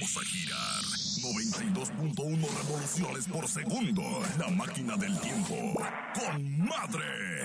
Vamos a girar 92.1 revoluciones por segundo. La máquina del tiempo. ¡Con madre!